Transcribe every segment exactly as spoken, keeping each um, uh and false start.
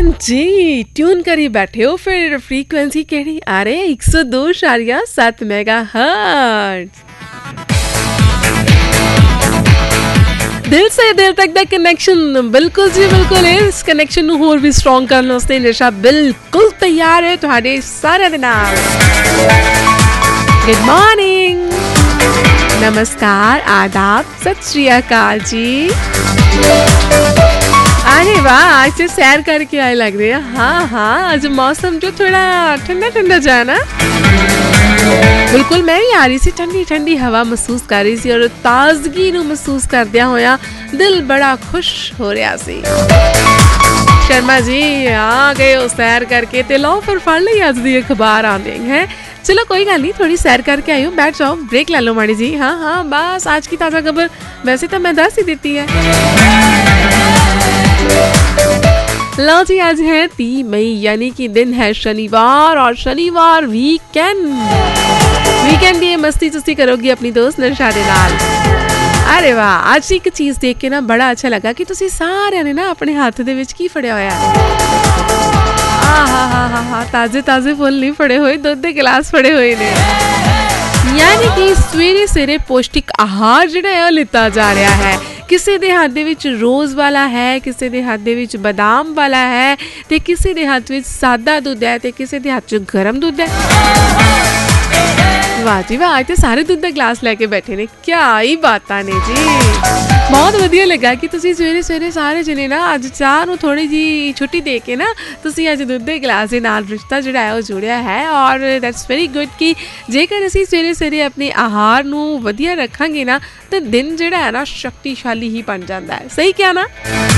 जी tune करी बैठे हो फिर फ्रीक्वेंसी केड़ी आ रहे एक सौ दो इशारिया सात मेगा हर्ट्ज। दिल से दिल तक दा कनेक्शन बिल्कुल जी बिल्कुल है। इस कनेक्शन ਨੂੰ ਹੋਰ ਵੀ ਸਟਰੋਂਗ ਕਰਨ ਵਾਸਤੇ ਨਿਸ਼ਾ ਬਿल्कुल ਤਿਆਰ ਹੈ ਤੁਹਾਡੇ ਸਾਰਿਆਂ ਦੇ ਨਾਲ। गुड मॉर्निंग, नमस्कार, आदाब, सत श्री अकाल जी। अरे वाह, आज से सैर करके आए लग रहे हैं। हाँ हाँ, आज मौसम जो थोड़ा ठंडा ठंडा जाना बिल्कुल मैं भी आ रही सी, ठंडी ठंडी हवा महसूस कर रही सी और ताजगी ਨੂੰ महसूस करदिया होया दिल बड़ा खुश हो रहा सी। शर्मा जी आ गए हो सैर करके ते लो फिर फड़ ली अज दी अखबार आंदे हैं। चलो कोई गल नहीं, थोड़ी सैर करके आई हो, बैठ जाओ, ब्रेक ले लो माड़ी जी। हाँ हाँ बस आज की ताज़ा खबर वैसे तो मैं दस ही देती है। लो जी आज है तीन मई यानी कि दिन है शनिवार और शनिवार वीकेंड वीकेंड ये मस्ती चुस्ती करोगी अपनी दोस्त निशा दे नाल। अरे वाह, आज एक चीज देख के ना बड़ा अच्छा लगा कि तुसी सारे ने ना अपने हाथ दे विच की फड़िया होया। हाँ हाँ हाँ हाँ ताजे ताजे फुल नहीं फड़े हुए, दुध दे गिलास फड़े हुए ने। यानी कि सवेरे सवेरे पौष्टिक आहार जिहड़ा है लिता जा रहा है। किसी दे हाथ दे विच रोज़ वाला है, किसी दे हाथ दे विच बादाम वाला है, ते किसी दे हाथ विच सादा दूध है, ते किसी दे हाथ च गरम दूध है। वाह जी वाह, आज तो सारे दूध का गिलास लेके बैठे ने, क्या ही बातां ने जी। बहुत वधिया लगा कि तुसी सवेरे सवेरे सारे जने ना अज चाह नूं थोड़ी जी छुट्टी दे के ना तुसी अज दुध दे गिलास दे नाल रिश्ता जिहड़ा है वो जुड़िया है। और दैट्स वेरी गुड कि जेकर असीं सवेरे सवेरे अपने आहार नूं वधिया रखांगे ना तो दिन जिहड़ा है ना शक्तिशाली ही बन जाता है। सही क्या ना?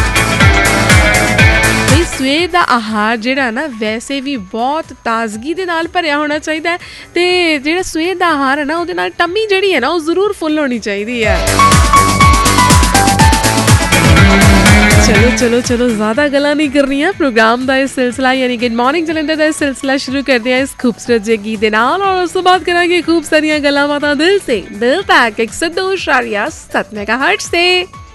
सवेर का आहार जिहड़ा ना वैसे भी बहुत ताजगी दे नाल भरिया होना चाहिए है, ते जिहड़ा सवेर का आहार है ना उहदे नाल टम्मी जिहड़ी है ना वो जरूर फुल होनी चाहिए है। चलो चलो चलो ज्यादा गल्लां नहीं करनी है। प्रोग्राम का इस सिलसिला यानी गुड मॉर्निंग जलंधर का इस सिलसिला शुरू करते हैं इस खूबसूरत जे गीत दे नाल और उस तो बात करांगे खूब सारियां गल्लां बातां दिल से दिल तक एक सौ दो इशारिया सात मेगाहर्ट्ज से।